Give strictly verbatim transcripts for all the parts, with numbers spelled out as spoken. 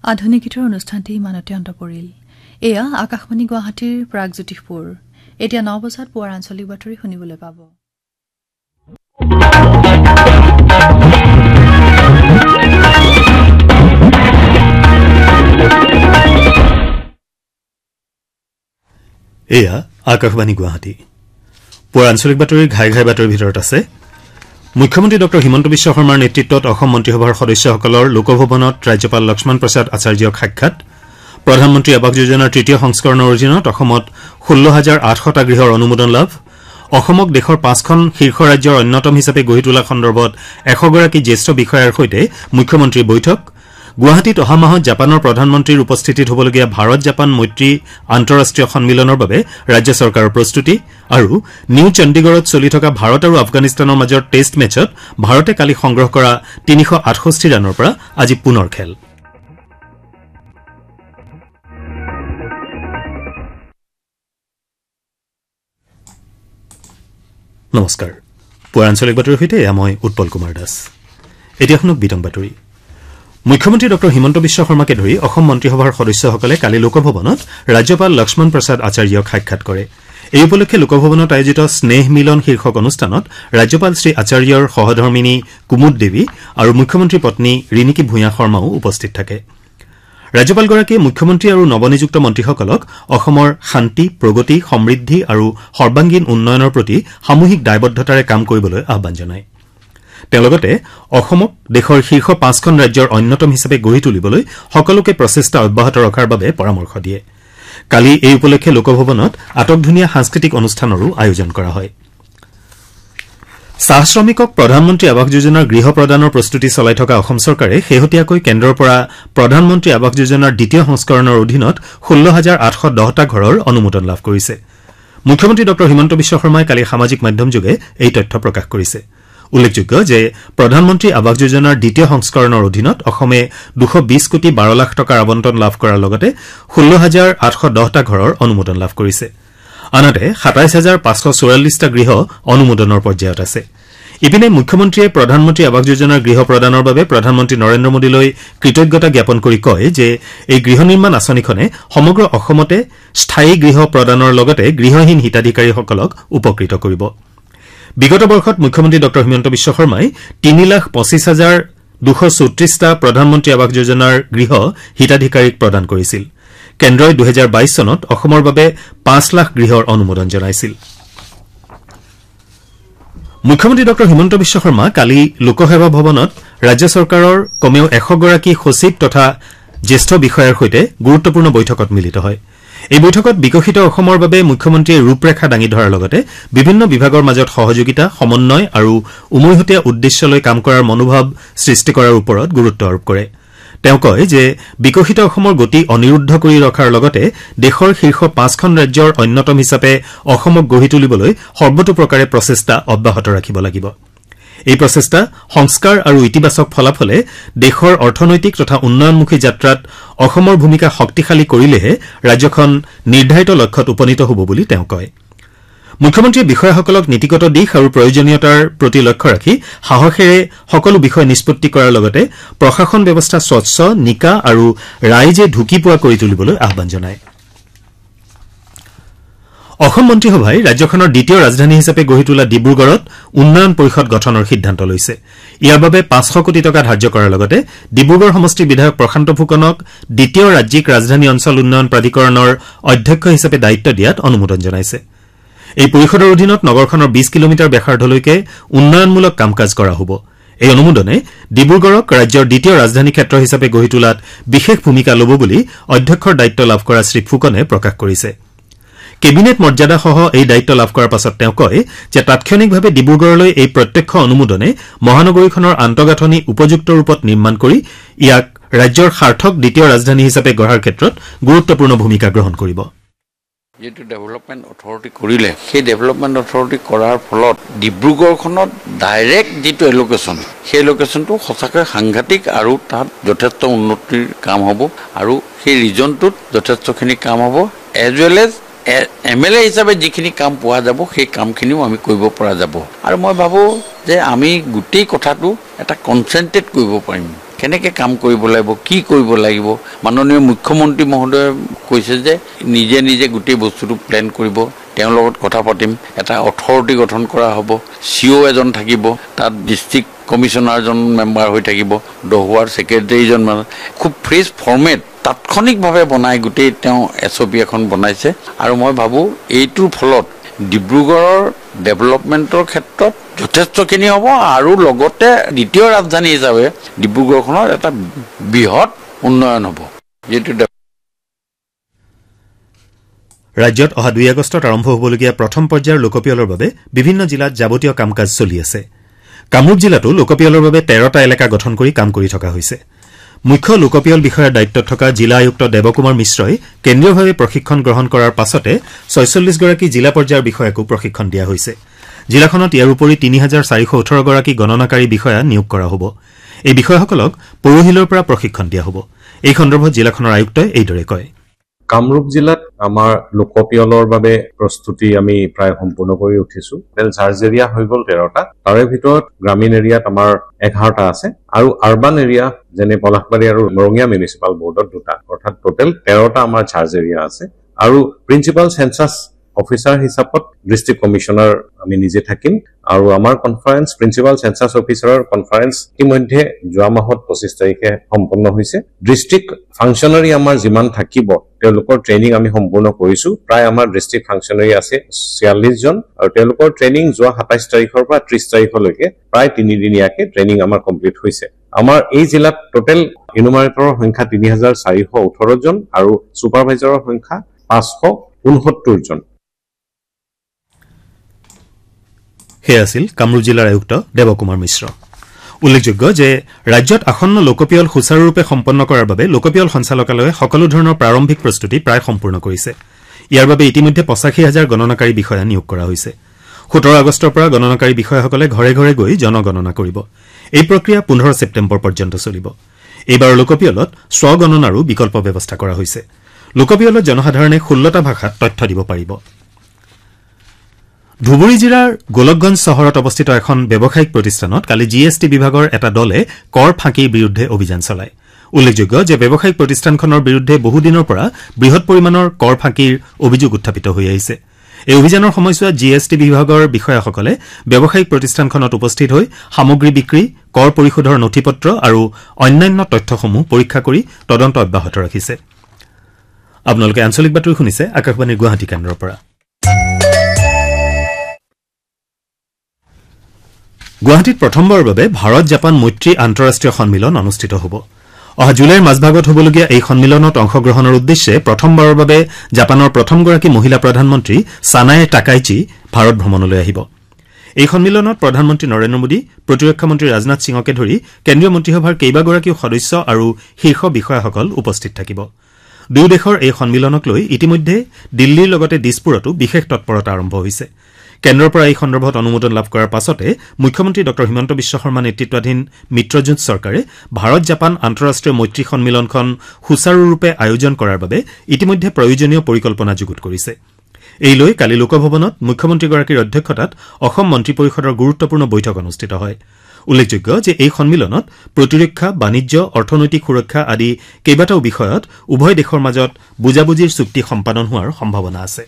আধুনিক গীতৰ অনুষ্ঠানটি মানতে অন্ত পৰিল। এয়া আকাশবাণী গুৱাহাটীৰ প্ৰাগজ্যোতিষপুৰ। এতিয়া ন বজাত পুৱাৰ আঞ্চলিক বাতৰি শুনিবলৈ পাব। এয়া আকাশবাণী গুৱাহাটী। পুৱাৰ আঞ্চলিক বাতৰিৰ ঘাই ঘাই বাতৰিৰ ভিতৰত আছে মুখ্যমন্ত্ৰী ডঃ হিমন্ত বিশ্ব শৰ্মাৰ নেতৃত্বত অসম মন্ত্ৰীসভাৰ সদস্যসকলৰ লোকভৱনত ৰাজ্যপাল লক্ষ্মণ প্ৰসাদ আচাৰ্যক সাক্ষাৎ। প্ৰধানমন্ত্ৰী আৱাস যোজনাৰ তৃতীয় সংস্কৰণৰ অধীনত অসমত ষোল্ল হাজাৰ আঠশটা গৃহৰ অনুমোদন লাভ। অসমক দেশৰ পাঁচখন শীৰ্ষ ৰাজ্যৰ অন্যতম হিচাপে গঢ়ি তোলা সন্দৰ্ভত এশগৰাকী জ্যেষ্ঠ বিষয়াৰ সৈতে মুখ্যমন্ত্ৰীৰ বৈঠক। গুৱাহাটীত অহা মাহত জাপানৰ প্ৰধানমন্ত্ৰীৰ উপস্থিতিত হ'বলগীয়া ভাৰত জাপান মৈত্ৰী আন্তঃৰাষ্ট্ৰীয় সন্মিলনৰ বাবে ৰাজ্য চৰকাৰৰ প্ৰস্তুতি। আৰু নিউ চণ্ডীগড়ত চলি থকা ভাৰত আৰু আফগানিস্তানৰ মাজৰ টেষ্ট মেচত ভাৰতে কালি সংগ্ৰহ কৰা তিনিশ আঠষষ্ঠি ৰানৰ পৰা আজি পুনৰ খেল। নমস্কাৰ। পুৱাৰ আঞ্চলিক বাতৰিৰ সৈতে মই উৎপল কুমাৰ দাস। এতিয়া শুনক বিতং বাতৰি। মুখ্যমন্ত্ৰী ডঃ হিমন্ত বিশ্ব শৰ্মাকে ধৰি অসম মন্ত্ৰীসভাৰ সদস্যসকলে কালি লোকভৱনত ৰাজ্যপাল লক্ষ্মণ প্ৰসাদ আচাৰ্যক সাক্ষাৎ কৰে। এই উপলক্ষে লোকভৱনত আয়োজিত স্নেহ মিলন শীৰ্ষক অনুষ্ঠানত ৰাজ্যপাল শ্ৰী আচাৰ্যৰ সহধৰ্মিনী কুমুদ দেৱী আৰু মুখ্যমন্ত্ৰীৰ পত্নী ৰিণিকী ভূঞা শৰ্মাও উপস্থিত থাকে। ৰাজ্যপালগৰাকীয়ে মুখ্যমন্ত্ৰী আৰু নৱনিযুক্ত মন্ত্ৰীসকলক অসমৰ শান্তি, প্ৰগতি, সমৃদ্ধি আৰু সৰ্বাংগীন উন্নয়নৰ প্ৰতি সামূহিক দায়বদ্ধতাৰে কাম কৰিবলৈ আহ্বান জনায়। তেওঁ লগতে অসমক দেশৰ শীৰ্ষ পাঁচখন ৰাজ্যৰ অন্যতম হিচাপে গঢ়ি তুলিবলৈ সকলোকে প্ৰচেষ্টা অব্যাহত ৰখাৰ বাবে পৰামৰ্শ দিয়ে। কালি এই উপলক্ষে লোকভৱনত আটকধুনীয়া সাংস্কৃতিক অনুষ্ঠানৰো আয়োজন কৰা হয়। চাহ শ্ৰমিকক প্ৰধানমন্ত্ৰী আৱাস যোজনাৰ গৃহ প্ৰদানৰ প্ৰস্তুতি চলাই থকা অসম চৰকাৰে শেহতীয়াকৈ কেন্দ্ৰৰ পৰা প্ৰধানমন্ত্ৰী আৱাস যোজনাৰ দ্বিতীয় সংস্কৰণৰ অধীনত ষোল্ল হাজাৰ আঠশ দহটা ঘৰৰ অনুমোদন লাভ কৰিছে। মুখ্যমন্ত্ৰী ডঃ হিমন্ত বিশ্ব শৰ্মাই কালি সামাজিক মাধ্যমযোগে এই তথ্য প্ৰকাশ কৰিছে। উল্লেখযোগ্য যে প্ৰধানমন্ত্ৰী আৱাস যোজনাৰ দ্বিতীয় সংস্কৰণৰ অধীনত অসমে দুশ বিশ কোটি বাৰ লাখ টকাৰ আবণ্টন লাভ কৰাৰ লগতে ষোল্ল হাজাৰ আঠশ দহটা ঘৰৰ অনুমোদন লাভ কৰিছে। আনহাতে সাতাইছ হাজাৰ পাঁচশ চৌৰাল্লিছটা গৃহ অনুমোদনৰ পৰ্যায়ত আছে। ইপিনে মুখ্যমন্ত্ৰীয়ে প্ৰধানমন্ত্ৰী আৱাস যোজনাৰ গৃহ প্ৰদানৰ বাবে প্ৰধানমন্ত্ৰী নৰেন্দ্ৰ মোদীলৈ কৃতজ্ঞতা জ্ঞাপন কৰি কয় যে এই গৃহ নিৰ্মাণ আঁচনিখনে সমগ্ৰ অসমতে স্থায়ী গৃহ প্ৰদানৰ লগতে গৃহহীন হিতাধিকাৰীসকলক উপকৃত কৰিব। বিগত বৰ্ষত মুখ্যমন্ত্ৰী ডঃ হিমন্ত বিশ্ব শৰ্মাই তিনি লাখ পঁচিছ হাজাৰ দুশ চৌত্ৰিশটা প্ৰধানমন্ত্ৰী আৱাস যোজনাৰ গৃহ হিতাধিকাৰীক প্ৰদান কৰিছিল। কেন্দ্ৰই দুহেজাৰ বাইশ চনত অসমৰ বাবে পাঁচ লাখ গৃহৰ অনুমোদন জনাইছিল। মুখ্যমন্ত্ৰী ডঃ হিমন্ত বিশ্ব শৰ্মা কালি লোকসেৱা ভৱনত ৰাজ্য চৰকাৰৰ কমেও এশগৰাকী সচিব তথা জ্যেষ্ঠ বিষয়াৰ সৈতে গুৰুত্বপূৰ্ণ বৈঠকত মিলিত হয়। এই বৈঠকত বিকশিত অসমৰ বাবে মুখ্যমন্ত্ৰীয়ে ৰূপৰেখা দাঙি ধৰাৰ লগতে বিভিন্ন বিভাগৰ মাজত সহযোগিতা, সমন্বয় আৰু উমৈহতীয়া উদ্দেশ্যলৈ কাম কৰাৰ মনোভাৱ সৃষ্টি কৰাৰ ওপৰত গুৰুত্ব আৰোপ কৰে। তেওঁ কয় যে বিকশিত অসমৰ গতি অনিৰুদ্ধ কৰি ৰখাৰ লগতে দেশৰ শীৰ্ষ পাঁচখন ৰাজ্যৰ অন্যতম হিচাপে অসমক গঢ়ি তুলিবলৈ সৰ্বতোপ্ৰকাৰে প্ৰচেষ্টা অব্যাহত ৰাখিব লাগিব। এই প্ৰচেষ্টা সংস্কাৰ আৰু ইতিবাচক ফলাফলে দেশৰ অৰ্থনৈতিক তথা উন্নয়নমুখী যাত্ৰাত অসমৰ ভূমিকা শক্তিশালী কৰিলেহে ৰাজ্যখন নিৰ্ধাৰিত লক্ষ্যত উপনীত হ'ব বুলি তেওঁ কয়। মুখ্যমন্ত্ৰীয়ে বিষয়াসকলক নীতিগত দিশ আৰু প্ৰয়োজনীয়তাৰ প্ৰতি লক্ষ্য ৰাখি সাহসেৰে সকলো বিষয় নিষ্পত্তি কৰাৰ লগতে প্ৰশাসন ব্যৱস্থা স্বচ্ছ, নিকা আৰু ৰাইজে ঢুকি পোৱা কৰি তুলিবলৈ আহ্বান জনায়। অসম মন্ত্ৰীসভাই ৰাজ্যখনৰ দ্বিতীয় ৰাজধানী হিচাপে গঢ়ি তোলা ডিব্ৰুগড়ত উন্নয়ন পৰিষদ গঠনৰ সিদ্ধান্ত লৈছে। ইয়াৰ বাবে পাঁচশ কোটি টকা ধাৰ্য কৰাৰ লগতে ডিব্ৰুগড় সমষ্টিৰ বিধায়ক প্ৰশান্ত ফুকনক দ্বিতীয় ৰাজ্যিক ৰাজধানী অঞ্চল উন্নয়ন প্ৰাধিকৰণৰ অধ্যক্ষ হিচাপে দায়িত্ব দিয়াত অনুমোদন জনাইছে। এই পৰিষদৰ অধীনত নগৰখনৰ বিশ কিলোমিটাৰ ব্যাসাৰ্ধলৈকে উন্নয়নমূলক কাম কাজ কৰা হ'ব। এই অনুমোদনে ডিব্ৰুগড়ক ৰাজ্যৰ দ্বিতীয় ৰাজধানী ক্ষেত্ৰ হিচাপে গঢ়ি তোলাত বিশেষ ভূমিকা ল'ব বুলি অধ্যক্ষৰ দায়িত্ব লাভ কৰা শ্ৰী ফুকনে প্ৰকাশ কৰিছে। কেবিনেট মৰ্যাদাসহ এই দায়িত্ব লাভ কৰাৰ পাছত তেওঁ কয় যে তাৎক্ষণিকভাৱে ডিব্ৰুগড়লৈ এই প্ৰত্যক্ষ অনুমোদনে মহানগৰীখনৰ আন্তঃগাঁথনি উপযুক্ত ৰূপত নিৰ্মাণ কৰি ইয়াক ৰাজ্যৰ সাৰ্থক দ্বিতীয় ৰাজধানী হিচাপে গঢ়াৰ ক্ষেত্ৰত গুৰুত্বপূৰ্ণ ভূমিকা গ্ৰহণ কৰিব। যেটো ডেভেলপমেণ্ট অথৰিটি কৰিলে সেই ডেভেলপমেণ্ট অথৰিটি কৰাৰ ফলত ডিব্ৰুগড়খনত ডাইৰেক্ট যিটো এলোকেশ্যন সেই এলোকেশ্যনটো সঁচাকৈ সাংঘাতিক আৰু তাত যথেষ্ট উন্নতিৰ কাম হ'ব আৰু সেই ৰিজনটোত যথেষ্টখিনি কাম হ'ব। As well as M L এ হিচাপে যিখিনি কাম পোৱা যাব সেই কামখিনিও আমি কৰিব পৰা যাব। আৰু মই ভাবোঁ যে আমি গোটেই কথাটো এটা কনচেনট্ৰেট কৰিব পাৰিম। কেনেকৈ কাম কৰিব লাগিব, কি কৰিব লাগিব। মাননীয় মুখ্যমন্ত্ৰী মহোদয়ে কৈছে যে নিজে নিজে গোটেই বস্তুটো প্লেন কৰিব, তেওঁৰ লগত কথা পাতিম, এটা অথৰিটি গঠন কৰা হ'ব, চি অ' এজন থাকিব, তাত ডিষ্ট্ৰিক্ট কমিশ্যনাৰজন মেম্বাৰ হৈ থাকিব, দহুৱাৰ ছেক্ৰেটাৰীজন, খুব ফ্ৰেছ ফৰ্মেট তাৎক্ষণিকভাৱে বনাই গোটেই তেওঁ এছ অ' পি এখন বনাইছে। আৰু মই ভাবোঁ এইটোৰ ফলত ডিব্ৰুগড়ৰ ডেভেলপমেণ্টৰ ক্ষেত্ৰত যথেষ্টখিনি হ'ব আৰু লগতে দ্বিতীয় ৰাজধানী হিচাপে ডিব্ৰুগড়খনৰ এটা বৃহৎ উন্নয়ন হ'ব। যিটো ৰাজ্যত অহা দুই আগষ্টত আৰম্ভ হ'বলগীয়া প্ৰথম পৰ্যায়ৰ লোকপিয়লৰ বাবে বিভিন্ন জিলাত যাৱতীয় কাম কাজ চলি আছে। কামৰূপ জিলাতো লোকপিয়লৰ বাবে তেৰটা এলেকা গঠন কৰি কাম কৰি থকা হৈছে। মুখ্য লোকপিয়ল বিষয়াৰ দায়িত্বত থকা জিলা আয়ুক্ত দেৱকুমাৰ মিশ্ৰই কেন্দ্ৰীয়ভাৱে প্ৰশিক্ষণ গ্ৰহণ কৰাৰ পাছতে ছয়চল্লিছগৰাকী জিলা পৰ্যায়ৰ বিষয়াকো প্ৰশিক্ষণ দিয়া হৈছে। জিলাখনত ইয়াৰ উপৰি তিনি হাজাৰ চাৰিশ ওঠৰ গৰাকী গণনাকাৰী বিষয়া নিয়োগ কৰা হ'ব। এই বিষয়াসকলক পৰহিলৈৰ পৰা প্ৰশিক্ষণ দিয়া হ'ব। এই সন্দৰ্ভত জিলাখনৰ আয়ুক্তই এইদৰে কয়। কামৰূপ জিলাত আমাৰ লোকপিয়লৰ বাবে প্ৰস্তুতি আমি প্ৰায় সম্পূৰ্ণ কৰি উঠিছো। চাৰ্জ এৰিয়া হৈ গ'ল তেৰটা, তাৰে ভিতৰত গ্ৰামীণ এৰিয়াত আমাৰ এঘাৰটা আছে আৰু আৰবান এৰিয়া যেনে পলাশবাৰী আৰু মৰঙীয়া মিউনিচিপাল বৰ্ডত দুটা, অৰ্থাৎ টোটেল তেৰটা আমাৰ চাৰ্জ এৰিয়া আছে। আৰু প্ৰিন্সিপাল চেঞ্চাছ অফিচাৰ হিচাপত ডিষ্ট্ৰিক্ট কমিশ্যনাৰ আমি নিজে থাকিম আৰু আমাৰ কনফাৰেন্স প্ৰিন্সিপাল চেঞ্চাছ অফিচাৰৰ কনফাৰেন্স ইতিমধ্যে যোৱা মাহত পঁচিছ তাৰিখে সম্পন্ন হৈছে। ডিষ্ট্ৰিক্ট ফাংচনাৰী আমাৰ যিমান থাকিব তেওঁলোকৰ ট্ৰেইনিং আমি সম্পূৰ্ণ কৰিছো। প্ৰায় আমাৰ ডিষ্ট্ৰিক্ট ফাংচনাৰী আছে ছিয়াল্লিছ জন আৰু তেওঁলোকৰ ট্ৰেইনিং যোৱা সাতাইছ তাৰিখৰ পৰা ত্ৰিশ তাৰিখলৈকে প্ৰায় তিনিদিনীয়াকে ট্ৰেইনিং আমাৰ কমপ্লিট হৈছে। আমাৰ এই জিলাত টোটেল ইনুমাৰেটৰৰ সংখ্যা তিনি হাজাৰ চাৰিশ ওঠৰ জন আৰু ছুপাৰভাইজাৰৰ সংখ্যা পাঁচশ ঊনসত্তৰ জন। সেয়া আছিল কামৰূপ জিলাৰ আয়ুক্ত দেৱকুমাৰ মিশ্ৰ। উল্লেখযোগ্য যে ৰাজ্যত আসন্ন লোকপিয়ল সুচাৰুৰূপে সম্পন্ন কৰাৰ বাবে লোকপিয়ল সঞ্চালকালয়ে সকলো ধৰণৰ প্ৰাৰম্ভিক প্ৰস্তুতি প্ৰায় সম্পূৰ্ণ কৰিছে। ইয়াৰ বাবে ইতিমধ্যে পঁচাশী হাজাৰ গণনাকাৰী বিষয়া নিয়োগ কৰা হৈছে। সোতৰ আগষ্টৰ পৰা গণনাকাৰী বিষয়াসকলে ঘৰে ঘৰে গৈ জনগণনা কৰিব। এই প্ৰক্ৰিয়া পোন্ধৰ ছেপ্টেম্বৰ পৰ্যন্ত চলিব। এইবাৰ লোকপিয়লত স্বগণনাৰো বিকল্প ব্যৱস্থা কৰা হৈছে। লোকপিয়লত জনসাধাৰণে ষোল্লটা ভাষাত তথ্য দিব পাৰিব। ধুবুৰী জিলাৰ গোলকগঞ্জ চহৰত অৱস্থিত এখন ব্যৱসায়িক প্ৰতিষ্ঠানত কালি জি এছ টি বিভাগৰ এটা দলে কৰ ফাঁকিৰ বিৰুদ্ধে অভিযান চলায়। উল্লেখযোগ্য যে ব্যৱসায়িক প্ৰতিষ্ঠানখনৰ বিৰুদ্ধে বহুদিনৰ পৰা বৃহৎ পৰিমাণৰ কৰ ফাঁকিৰ অভিযোগ উত্থাপিত হৈ আহিছে। এই অভিযানৰ সময়ছোৱাত জি এছ টি বিভাগৰ বিষয়াসকলে ব্যৱসায়িক প্ৰতিষ্ঠানখনত উপস্থিত হৈ সামগ্ৰী বিক্ৰী, কৰ পৰিশোধৰ নথিপত্ৰ আৰু অন্যান্য তথ্যসমূহ পৰীক্ষা কৰি তদন্ত অব্যাহত ৰাখিছে। আপোনালোকে আঞ্চলিক বাতৰি শুনিছে আকাশবাণীৰ গুৱাহাটী কেন্দ্ৰৰ পৰা। গুৱাহাটীত প্ৰথমবাৰৰ বাবে ভাৰত জাপান মৈত্ৰী আন্তঃৰাষ্ট্ৰীয় সন্মিলন অনুষ্ঠিত হ'ব। অহা জুলাইৰ মাজভাগত হ'বলগীয়া এই সন্মিলনত অংশগ্ৰহণৰ উদ্দেশ্যে প্ৰথমবাৰৰ বাবে জাপানৰ প্ৰথমগৰাকী মহিলা প্ৰধানমন্ত্ৰী ছানায়ে টাকাইচি ভাৰত ভ্ৰমণলৈ আহিব। এই সন্মিলনত প্ৰধানমন্ত্ৰী নৰেন্দ্ৰ মোদী, প্ৰতিৰক্ষা মন্ত্ৰী ৰাজনাথ সিঙকে ধৰি কেন্দ্ৰীয় মন্ত্ৰীসভাৰ কেইবাগৰাকীও সদস্য আৰু শীৰ্ষ বিষয়াসকল উপস্থিত থাকিব। দুয়ো দেশৰ এই সন্মিলনক লৈ ইতিমধ্যে দিল্লীৰ লগতে দিছপুৰতো বিশেষ তৎপৰতা আৰম্ভ হৈছে। কেন্দ্ৰৰ পৰা এই সন্দৰ্ভত অনুমোদন লাভ কৰাৰ পাছতে মুখ্যমন্ত্ৰী ডঃ হিমন্ত বিশ্ব শৰ্মা নেতৃত্বাধীন মিত্ৰজোঁট চৰকাৰে ভাৰত জাপান আন্তঃৰাষ্ট্ৰীয় মৈত্ৰী সন্মিলনখন সুচাৰুৰূপে আয়োজন কৰাৰ বাবে ইতিমধ্যে প্ৰয়োজনীয় পৰিকল্পনা যুগুত কৰিছে। এই লৈ কালি লোকভৱনত মুখ্যমন্ত্ৰীগৰাকীৰ অধ্যক্ষতাত অসম মন্ত্ৰী পৰিষদৰ গুৰুত্বপূৰ্ণ বৈঠক অনুষ্ঠিত হয়। উল্লেখযোগ্য যে এই সন্মিলনত প্ৰতিৰক্ষা, বাণিজ্য, অৰ্থনৈতিক সুৰক্ষা আদি কেইবাটাও বিষয়ত উভয় দেশৰ মাজত বুজাবুজিৰ চুক্তি সম্পাদন হোৱাৰ সম্ভাৱনা আছে।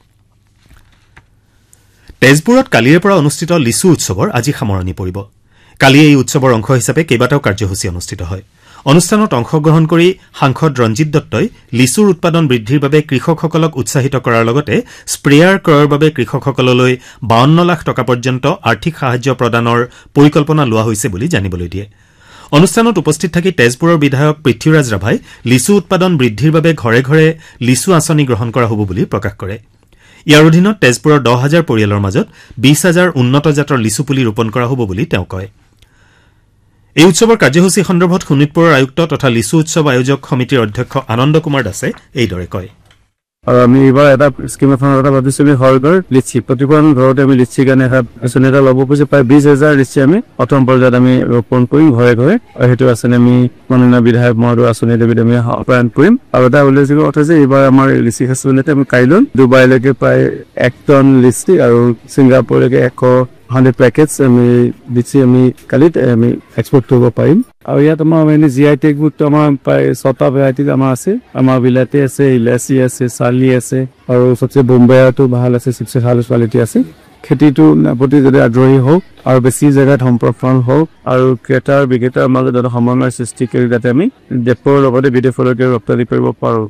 তেজপুৰত কালিৰে পৰা অনুষ্ঠিত লিচু উৎসৱৰ আজি সামৰণি পৰিব। কালি এই উৎসৱৰ অংশ হিচাপে কেইবাটাও কাৰ্যসূচী অনুষ্ঠিত হয়। অনুষ্ঠানত অংশগ্ৰহণ কৰি সাংসদ ৰঞ্জিত দত্তই লিচুৰ উৎপাদন বৃদ্ধিৰ বাবে কৃষকসকলক উৎসাহিত কৰাৰ লগতে স্প্ৰেয়াৰ ক্ৰয়ৰ বাবে কৃষকসকললৈ বাৱন্ন লাখ টকা পৰ্যন্ত আৰ্থিক সাহায্য প্ৰদানৰ পৰিকল্পনা লোৱা হৈছে বুলি জানিবলৈ দিয়ে। অনুষ্ঠানত উপস্থিত থাকি তেজপুৰৰ বিধায়ক পৃথ্বীৰাজ ৰাভাই লিচু উৎপাদন বৃদ্ধিৰ বাবে ঘৰে ঘৰে লিচু আঁচনি গ্ৰহণ কৰা হ'ব বুলি প্ৰকাশ কৰে। ইয়াৰ অধীনত তেজপুৰৰ দহ হাজাৰ পৰিয়ালৰ মাজত বিশ হাজাৰ উন্নত জাতৰ লিচু পুলি ৰোপণ কৰা হ'ব বুলি তেওঁ কয়। এই উৎসৱৰ কাৰ্যসূচী সন্দৰ্ভত শোণিতপুৰৰ আয়ুক্ত তথা লিচু উৎসৱ আয়োজক সমিতিৰ অধ্যক্ষ আনন্দ কুমাৰ দাসে এইদৰে কয়। আৰু আমি এইবাৰ এটা স্কিম এখনৰ কথা ভাবিছো, আমি হৰঘৰ লিচি প্ৰতিখন ঘৰতে আমি লিচিৰ কাৰণে আঁচনি এটা ল'ব খুজিছো। প্ৰায় বিশ হাজাৰ লিচি আমি প্ৰথম পৰ্যায়ত আমি ৰোপণ কৰিম ঘৰে ঘৰে, আৰু সেইটো আঁচনি আমি মাননীয় বিধায়ক মহোদয় আঁচনি দাবীত আমি ৰূপায়ণ কৰিম। আৰু এটা উল্লেখযোগ্য কথা যে এইবাৰ আমাৰ লিচি আঁচনিতে আমি কাইলৈ ডুবাইলৈকে প্ৰায় এক টন লিচি আৰু ছিংগাপুৰলৈকে এশ হাণ্ড্ৰেড পেকেটছ আমি লিচি আমি কালিত আমি এক্সপৰ্ট কৰিব পাৰিম আৰু ইয়াত আমাৰ মানে জি আই টেগ বুকটো আমাৰ প্ৰায় ছটা ভেৰাইটিজ আমাৰ আছে আমাৰ বিলাতী আছে ইলাচি আছে চালি আছে আৰু সবচে বোম্বেটো ভাল আছে সবচে ভাল কোৱালিটি আছে খেতিটো প্ৰতি যদি আগ্ৰহী হওক আৰু বেছি জেগাত সম্প্ৰসাৰণ হওক আৰু ক্ৰেতাৰ বিক্ৰেতাৰ মাজত এটা সমন্বয় সৃষ্টি কৰি যাতে আমি দেশৰ লগতে বিদেশলৈকে ৰপ্তানি কৰিব পাৰোঁ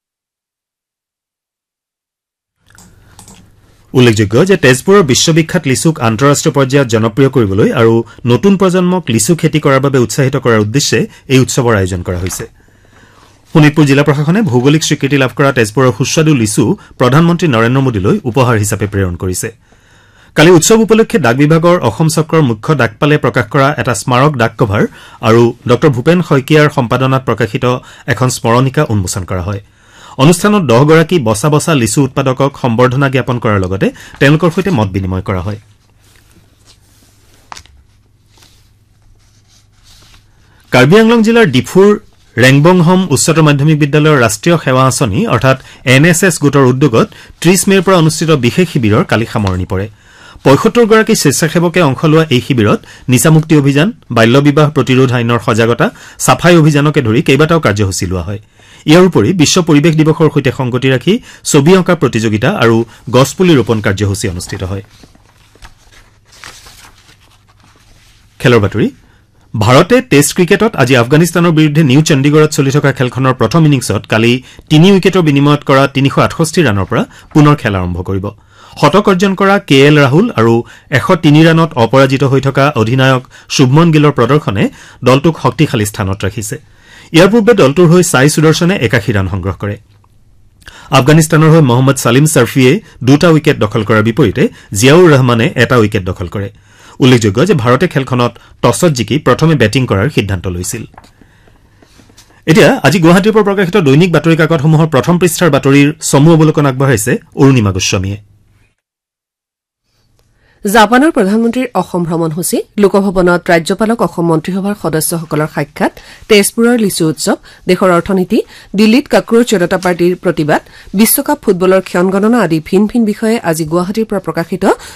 উল্লেখযোগ্য যে তেজপুৰৰ বিশ্ববিখ্যাত লিচুক আন্তঃৰাষ্ট্ৰীয় পৰ্যায়ত জনপ্ৰিয় কৰিবলৈ আৰু নতুন প্ৰজন্মক লিচু খেতি কৰাৰ বাবে উৎসাহিত কৰাৰ উদ্দেশ্যে এই উৎসৱৰ আয়োজন কৰা হৈছে শোণিতপুৰ জিলা প্ৰশাসনে ভৌগোলিক স্বীকৃতি লাভ কৰা তেজপুৰৰ সুস্বাদু লিচু প্ৰধানমন্ত্ৰী নৰেন্দ্ৰ মোদীলৈ উপহাৰ হিচাপে প্ৰেৰণ কৰিছে কালি উৎসৱ উপলক্ষে ডাক বিভাগৰ অসম চক্ৰৰ মুখ্য ডাকপালে প্ৰকাশ কৰা এটা স্মাৰক ডাক কভাৰ আৰু ডক্টৰ ভূপেন শইকীয়াৰ সম্পাদনাত প্ৰকাশিত এখন স্মৰণিকা উন্মোচন কৰা হয় অনুষ্ঠানত দহগৰাকী বছা বছা লিচু উৎপাদকক সম্বৰ্ধনা জ্ঞাপন কৰাৰ লগতে তেওঁলোকৰ সৈতে মত বিনিময় কৰা হয় কাৰ্বি আংলং জিলাৰ ডিফুৰ ৰেংবংহম উচ্চতৰ মাধ্যমিক বিদ্যালয়ৰ ৰাষ্ট্ৰীয় সেৱা আঁচনি অৰ্থাৎ এন এছ এছ গোটৰ উদ্যোগত ত্ৰিশ মেৰ পৰা অনুষ্ঠিত বিশেষ শিবিৰৰ কালি সামৰণি পৰে পঁয়সত্তৰ গৰাকী স্বেচ্ছাসেৱকে অংশ লোৱা এই শিবিৰত নিচামুক্তি অভিযান বাল্য বিবাহ প্ৰতিৰোধ আইনৰ সজাগতা ছাফাই অভিযানকে ধৰি কেইবাটাও কাৰ্যসূচী লোৱা হয় ইয়াৰ উপৰি বিশ্ব পৰিৱেশ দিৱসৰ সৈতে সংগতি ৰাখি ছবি অঁকা প্ৰতিযোগিতা আৰু গছপুলি ৰোপণ কাৰ্যসূচী অনুষ্ঠিত হয় খেলৰ বাতৰি ভাৰতে টেষ্ট ক্ৰিকেটত আজি আফগানিস্তানৰ বিৰুদ্ধে নিউ চণ্ডীগড়ত চলি থকা খেলখনৰ প্ৰথম ইনিংছত কালি তিনি উইকেটৰ বিনিময়ত কৰা তিনিশ আঠষষ্ঠি ৰানৰ পৰা পুনৰ খেল আৰম্ভ কৰিব শতক অৰ্জন কৰা কে এল ৰাহুল আৰু এশ তিনি ৰানত অপৰাজিত হৈ থকা অধিনায়ক শুভমন গিলৰ প্ৰদৰ্শনে দলটোক শক্তিশালী স্থানত ৰাখিছে ইয়াৰ পূৰ্বে দলটোৰ হৈ সাই সুদৰ্শনে একাশী ৰান সংগ্ৰহ কৰে আফগানিস্তানৰ হৈ মহম্মদ ছালিম ছাৰ্ফিয়ে দুটা উইকেট দখল কৰাৰ বিপৰীতে জিয়াউৰ ৰহমানে এটা উইকেট দখল কৰে উল্লেখযোগ্য যে ভাৰতে খেলখনত টছত জিকি প্ৰথমে বেটিং কৰাৰ সিদ্ধান্ত লৈছিল এতিয়া আজি গুৱাহাটীৰ পৰা প্ৰকাশিত দৈনিক বাতৰি কাকতসমূহৰ প্ৰথম পৃষ্ঠাৰ বাতৰিৰ চমু অৱলোকন আগবঢ়াইছে অৰুণিমা গোস্বামীয়ে জাপানৰ প্ৰধানমন্ত্ৰীৰ অসম ভ্ৰমণসূচী লোকভৱনত ৰাজ্যপালক অসম মন্ত্ৰীসভাৰ সদস্যসকলৰ সাক্ষাৎ তেজপুৰৰ লিচু উৎসৱ দেশৰ অৰ্থনীতি দিল্লীত কাক্ৰোচ জনতা পাৰ্টীৰ প্ৰতিবাদ বিশ্বকাপ ফুটবলৰ ক্ষণগণনা আদি ভিন ভিন বিষয়ে আজি গুৱাহাটীৰ পৰা প্ৰকাশিত